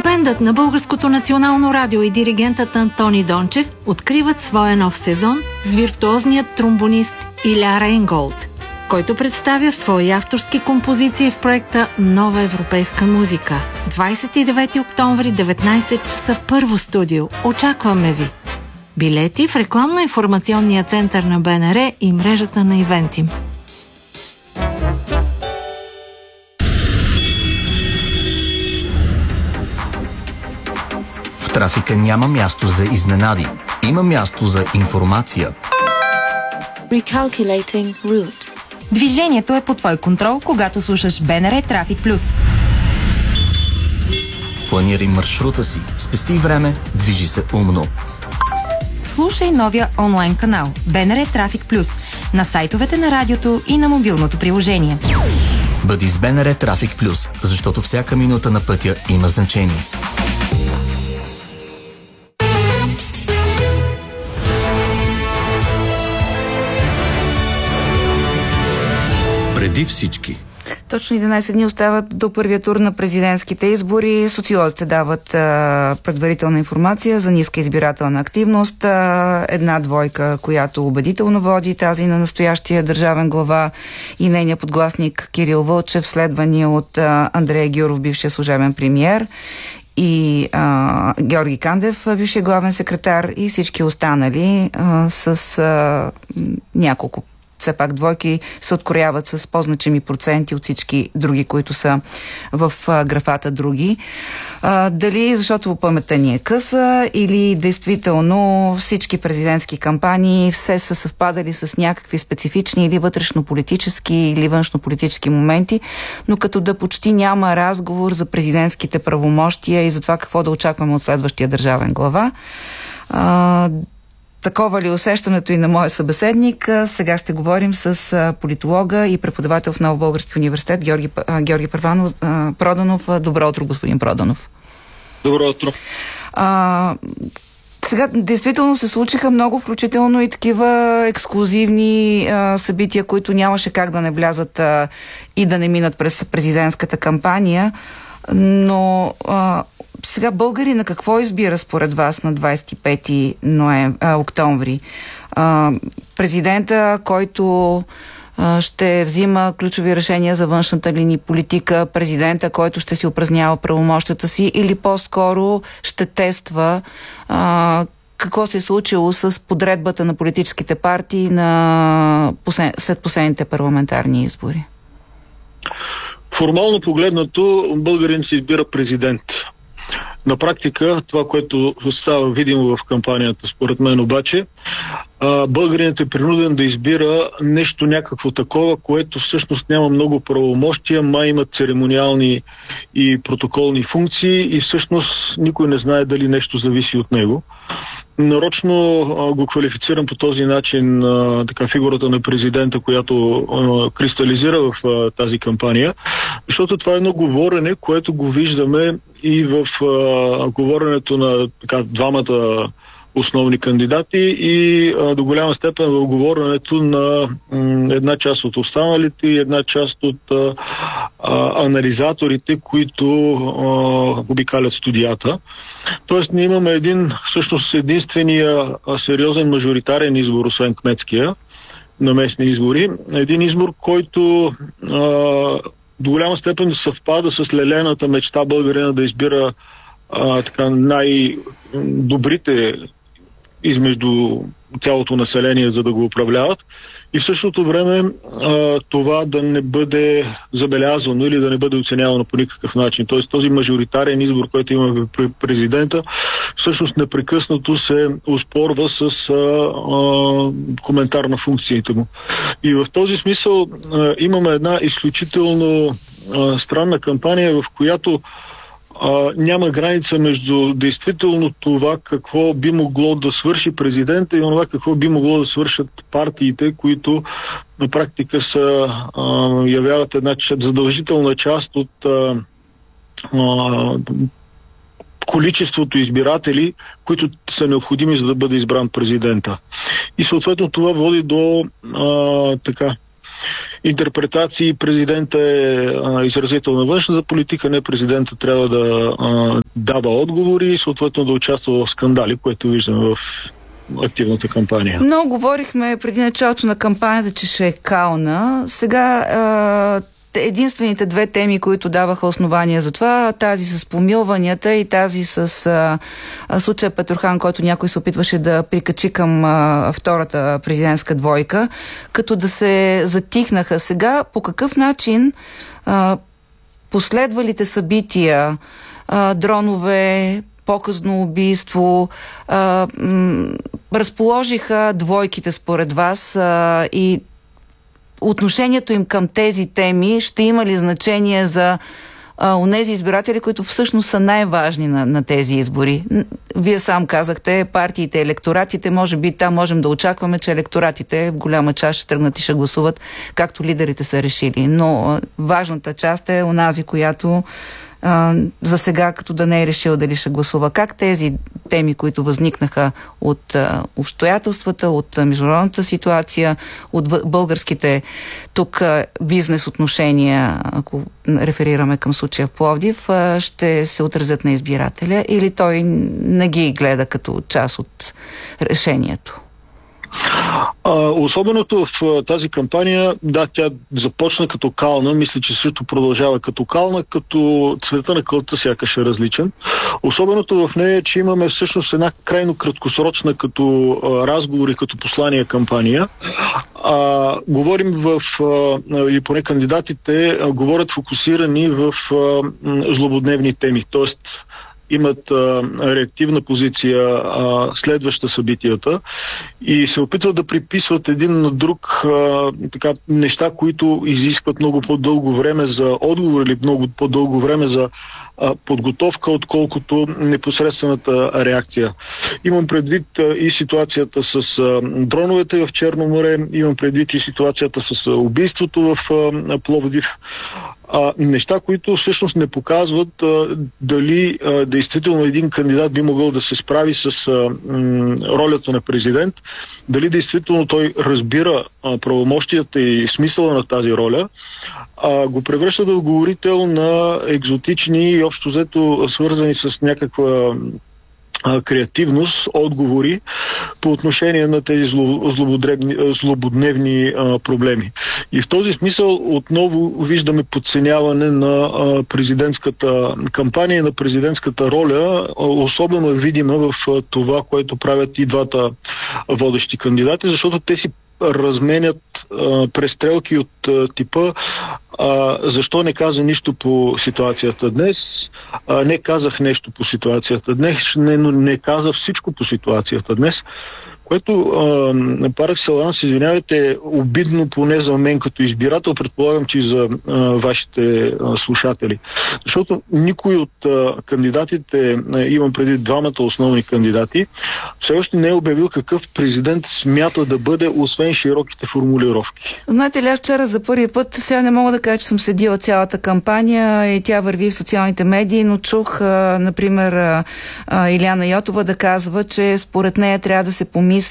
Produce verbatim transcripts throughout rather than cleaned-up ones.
Бендът на Българското национално радио и диригентът Антони Дончев откриват своя нов сезон с виртуозният тромбонист Иля Рейнголд, който представя свои авторски композиции в проекта Нова европейска музика. двадесет и девети октомври, деветнадесет часа, първо студио. Очакваме ви! Билети в рекламно-информационния център на БНР и мрежата на Ивентим. В трафика няма място за изненади. Има място за информация. Recalculating route. Движението е под твой контрол, когато слушаш БНР Трафик Плюс. Планирай маршрута си, спести време, движи се умно. Слушай новия онлайн канал БНР Трафик Плюс на сайтовете на радиото и на мобилното приложение. Бъди с БНР Трафик Плюс, защото всяка минута на пътя има значение. Преди всички. Точно единадесет дни остават до първия тур на президентските избори. Социолозите дават а, предварителна информация за ниска избирателна активност. А, една двойка, която убедително води, тази на настоящия държавен глава и нейния подгласник Кирил Вълчев, следвани от а, Андрея Гюров, бившия служебен премиер, и а, Георги Кандев, бившия главен секретар, и всички останали а, с а, няколко все пак двойки се открояват с по-значими проценти от всички други, които са в а, графата други. А, дали защото паметта ни е къса, или действително всички президентски кампании все са съвпадали с някакви специфични или вътрешно-политически или външно-политически моменти, но като да почти няма разговор за президентските правомощия и за това какво да очакваме от следващия държавен глава. А, Такова ли усещането и на моя събеседник? Сега ще говорим с политолога и преподавател в Нов български университет Георги, Георги Първанов, Проданов. Добро утро, господин Проданов. Добро утро. А, сега, действително се случиха много, включително и такива ексклузивни а, събития, които нямаше как да не влязат а, и да не минат през президентската кампания, но а, сега българи на какво избира според вас на двадесет и пети октомври? А, президента, който а, ще взима ключови решения за външната линия политика, президента, който ще си упражнява правомощията си, или по-скоро ще тества а, какво се е случило с подредбата на политическите партии на послед... след последните парламентарни избори? Формално погледнато, българин си избира президент. На практика, това, което става видимо в кампанията, според мен обаче, българинът е принуден да избира нещо някакво такова, което всъщност няма много правомощия, май имат церемониални и протоколни функции и всъщност никой не знае дали нещо зависи от него. Нарочно а, го квалифицирам по този начин а, така, фигурата на президента, която а, кристализира в а, тази кампания, защото това е едно говорене, което го виждаме и в а, говоренето на така, двамата основни кандидати и а, до голяма степен в говоренето на м, една част от останалите и една част от а, а, анализаторите, които а, обикалят студията. Тоест ние имаме един, всъщност единствения сериозен мажоритарен избор, освен кметския, на местни избори. Един избор, който а, до голяма степен съвпада с лелената мечта българина да избира а, така най-добрите измежду цялото население, за да го управляват. И в същото време а, това да не бъде забелязвано или да не бъде оценявано по никакъв начин. Тоест този мажоритарен избор, който имаме при президента, всъщност непрекъснато се оспорва с а, а, коментар на функциите му. И в този смисъл а, имаме една изключително а, странна кампания, в която Uh, няма граница между действително това какво би могло да свърши президента и това какво би могло да свършат партиите, които на практика са, uh, явяват една задължителна част от uh, uh, количеството избиратели, които са необходими, за да бъде избран президента. И съответно това води до uh, така интерпретации. Президента е а, изразител на външната политика, не президента трябва да а, дава отговори и съответно да участва в скандали, което виждаме в активната кампания. Но говорихме преди началото на кампанията, че ще е кална. Сега е, единствените две теми, които даваха основания за това, тази с помилванията и тази с а, случая Петрохан, който някой се опитваше да прикачи към а, втората президентска двойка, като да се затихнаха. Сега по какъв начин а, последвалите събития, а, дронове, показно убийство, а, м, разположиха двойките според вас а, и отношението им към тези теми ще има ли значение за а, онези избиратели, които всъщност са най-важни на, на тези избори? Вие сам казахте, партиите, електоратите, може би там можем да очакваме, че електоратите в голяма част ще тръгнат и ще гласуват, както лидерите са решили. Но а, важната част е онази, която Uh, за сега като да не е решил дали ще гласува. Как тези теми, които възникнаха от uh, обстоятелствата, от uh, международната ситуация, от българските тук uh, бизнес отношения, ако реферираме към случая в Пловдив, uh, ще се отразят на избирателя или той не ги гледа като част от решението? А, особеното в тази кампания, да, тя започна като кална, мисля, че също продължава като кална, като цвета на кълта сякаш е различен. Особеното в нея е, че имаме всъщност една крайно краткосрочна като а, разговори, като послание кампания. А, говорим в, а, или поне кандидатите а, говорят фокусирани в а, злободневни теми, т.е. имат а, реактивна позиция, а, следваща събитията и се опитват да приписват един на друг а, така, неща, които изискват много по-дълго време за отговор или много по-дълго време за а, подготовка, отколкото непосредствената реакция. Имам предвид а, и ситуацията с а, дроновете в Черно море, имам предвид и ситуацията с а, убийството в а, Пловдив. А, неща, които всъщност не показват а, дали а, действително един кандидат би могъл да се справи с а, м, ролята на президент, дали действително той разбира а, правомощията и смисъла на тази роля, а, го превръща в говорител на екзотични и общо взето свързани с някаква креативност, отговори по отношение на тези злободневни, злободневни а, проблеми. И в този смисъл отново виждаме подценяване на а, президентската кампания, на президентската роля, а, особено видима в а, това, което правят и двата водещи кандидати, защото те си разменят а, престрелки от а, типа а, защо не каза нищо по ситуацията днес, а, не казах нещо по ситуацията днес, не, но не каза всичко по ситуацията днес, което пар екселанс, извинявайте, е обидно поне за мен като избирател, предполагам, че и за а, вашите а, слушатели. Защото никой от а, кандидатите, а, имам преди двамата основни кандидати, все още не е обявил какъв президент смята да бъде, освен широките формулировки. Знаете ли, вчера за първи път, сега не мога да кажа, че съм следила цялата кампания и тя върви в социалните медии, но чух, а, например, а, Илияна Йотова да казва, че според нея трябва да се помисли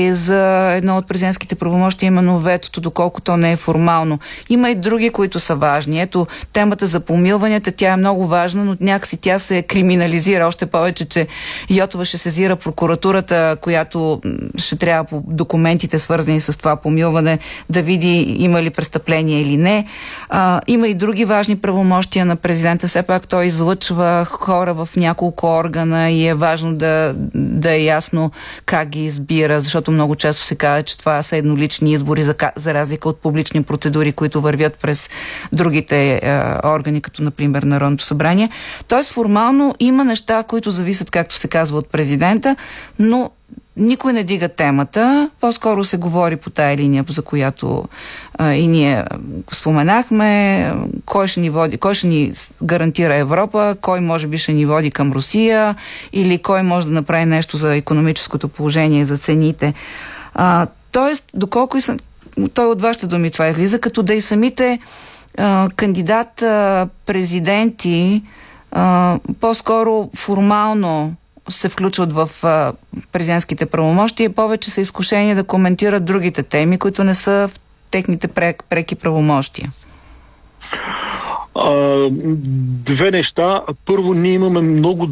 за едно от президентските правомощия, именно ветото, доколко то не е формално. Има и други, които са важни. Ето, темата за помилванията, тя е много важна, но някакси тя се криминализира. Още повече, че Йотова ще сезира прокуратурата, която ще трябва по документите, свързани с това помилване, да види има ли престъпление или не. А, има и други важни правомощия на президента. Все пак той излъчва хора в няколко органа и е важно да, да е ясно как ги избира, защото много често се казва, че това са еднолични избори, за, за разлика от публични процедури, които вървят през другите е, органи, като например Народното събрание. Тоест формално има неща, които зависят, както се казва, от президента, но никой не дига темата. По-скоро се говори по тая линия, за която а, и ние споменахме, кой ще ни води, кой ще ни гарантира Европа, кой може би ще ни води към Русия или кой може да направи нещо за икономическото положение, за цените. А, тоест, доколко и съм, той от вашите думи това излиза, като да и самите а, кандидат а, президенти а, по-скоро формално се включват в президентските правомощия и повече са изкушени да коментират другите теми, които не са техните прек, преки правомощия? А, две неща. Първо, ние имаме много